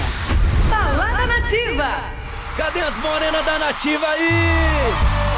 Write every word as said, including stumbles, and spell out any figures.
Balada Nativa. Cadê as morenas da Nativa aí?